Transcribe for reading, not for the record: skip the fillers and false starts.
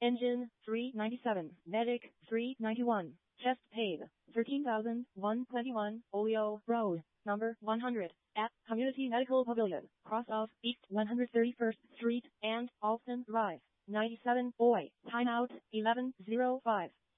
Engine 397, Medic 391, Chest paid 13,121, Olio Road, number 100, at Community Medical Pavilion, cross of East 131st Street and Alston Drive. 97 Boy, timeout 11:05.